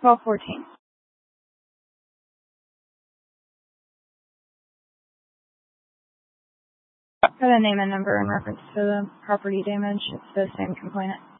1214. Got a name and number in reference to the property damage. It's the same complainant.